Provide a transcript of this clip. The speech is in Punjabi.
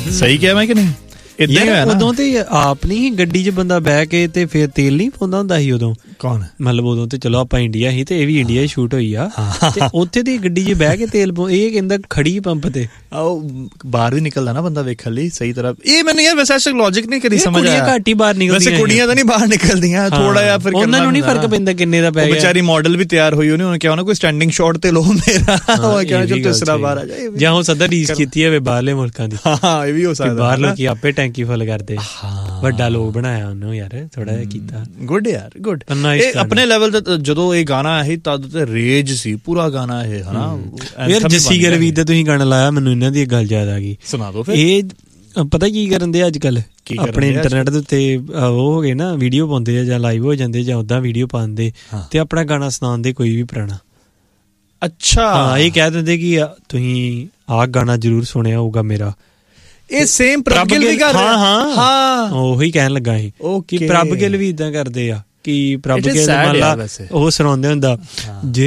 ਸਹੀ ਕਿਹਾ ਮੈਂ ਕਿ ਨਹੀਂ? ਇਦਾਂ ਹੀ ਹੋਇਆ ਨਾ। ਉਦੋਂ ਤੇ ਆਪ ਨਹੀਂ ਗੱਡੀ 'ਚ ਬੰਦਾ ਬਹਿ ਕੇ ਤੇ ਫਿਰ ਤੇਲ ਨਹੀਂ ਪਾਉਂਦਾ ਹੁੰਦਾ ਸੀ ਉਦੋਂ। ਕੌਣ? ਮਤਲਬ ਉਦੋਂ ਤੇ ਚਲੋ ਆਪਾਂ ਇੰਡੀਆ ਸੀ ਤੇ ਇਹ ਵੀ ਇੰਡੀਆ 'ਚ ਸ਼ੂਟ ਹੋਈ ਆ ਤੇ ਉੱਥੇ ਦੀ ਗੱਡੀ 'ਚ ਬਹਿ ਕੇ ਤੇਲ ਇਹ ਕਹਿੰਦਾ ਖੜੀ ਪੰਪ ਤੇ ਉਹ ਬਾਹਰ ਵੀ ਨਿਕਲਦਾ ਨਾ ਬੰਦਾ ਵੇਖਣ ਲਈ ਸਹੀ ਤਰ੍ਹਾਂ। ਇਹ ਮੈਨੂੰ ਯਾਰ ਵੈਸੇ ਐਸਾ ਲੌਜਿਕ ਨਹੀਂ ਕਦੀ ਸਮਝ ਆਇਆ। ਘੱਟ ਹੀ ਬਾਹਰ ਨਿਕਲਦੀਆਂ। ਵੈਸੇ ਕੁੜੀਆਂ ਤਾਂ ਨਹੀਂ ਬਾਹਰ ਨਿਕਲਦੀਆਂ, ਥੋੜਾ ਜਿਹਾ ਫਿਰ ਉਹਨਾਂ ਨੂੰ ਨਹੀਂ ਫਰਕ ਪੈਂਦਾ ਕਿੰਨੇ ਦਾ ਪੈ ਗਿਆ। ਵਿਚਾਰੀ ਮਾਡਲ ਵੀ ਤਿਆਰ ਹੋਈ, ਉਹਨੇ ਕਿਹਾ ਨਾ ਕੋਈ ਸਟੈਂਡਿੰਗ ਸ਼ਾਟ ਤੇ ਲੋ ਮੇਰਾ, ਉਹ ਕਿਹਾ ਚਲ ਤੀਸਰਾ ਬਾਹਰ ਆ ਜਾਏ, ਜਾਂ ਉਹ ਸਦਾ ਰੀਸ ਕੀਤੀ ਹੋਵੇ ਬਾਹਰਲੇ ਮੁਲਕਾਂ ਦੀ। ਹਾਂ ਇਹ ਵੀ ਹੋ ਸਕਦਾ, ਬਾਹਰ ਲੋਕੀ ਆਪੇ ਟੈਂਕੀ ਫੁੱਲ ਕਰਦੇ। ਵੱਡਾ ਲੋਕ ਬਣਾਇਆ ਉਹਨੂੰ ਯਾਰ, ਥੋੜਾ ਜਿਹਾ ਕੀਤਾ। ਗੁੱਡ ਯਾਰ, ਗੁੱਡ। ਆਪਣੇ ਲੈਵਲ ਤੇ ਜਦੋਂ ਇਹ ਗਾਣਾ ਆਇਆ ਤਦ ਤੇ ਰੇਜ ਸੀ ਪੂਰਾ ਗਾਣਾ ਇਹ, ਹਨਾ ਯਾਰ। ਜੱਸੀ ਗਿੱਲ ਦਾ ਤੁਸੀਂ ਗਾਣਾ ਲਾਇਆ, ਮੈਨੂੰ ਇਹਨਾਂ ਦੀ ਇੱਕ ਗੱਲ ਯਾਦ ਆ ਗਈ। ਸੁਣਾ ਦੋ ਫਿਰ। ਇਹ ਪਤਾ ਕੀ ਕਰਨ ਦੇ ਅੱਜ ਕੱਲ ਆਪਣੇ ਇੰਟਰਨੈਟ ਦੇ ਉੱਤੇ ਉਹ ਹੋ ਗਏ ਨਾ, ਵੀਡੀਓ ਪਾਉਂਦੇ ਆ ਜਾਂ ਲਾਈਵ ਹੋ ਜਾਂਦੇ ਜਾਂ ਓਦਾਂ ਵੀਡੀਓ ਪਾਉਂਦੇ ਤੇ ਆਪਣਾ ਗਾਣਾ ਸੁਣਾਉਂਦੇ ਕੋਈ ਵੀ ਪੁਰਾਣਾ। ਅੱਛਾ। ਹਾਂ, ਇਹ ਕਹਿ ਦਿੰਦੇ ਕਿ ਤੁਸੀਂ ਆਹ ਗਾਣਾ ਜ਼ਰੂਰ ਸੁਣਿਆ ਹੋਊਗਾ ਮੇਰਾ। ਇਹ ਸੇਮ ਪ੍ਰਭ ਗਿੱਲ ਵੀ ਕਰ ਰਿਹਾ। ਹਾਂ ਉਹੀ ਕਹਿਣ ਲੱਗਾ ਸੀ ਕਿ ਪ੍ਰਭ ਗਿੱਲ ਵੀ ਇਦਾਂ ਕਰਦੇ ਆ ਕਿ ਪ੍ਰਭ ਗਿੱਲ ਮੰਨ ਲਾ ਉਹ ਸੁਣਾਉਂਦੇ ਹੁੰਦਾ, ਜੇ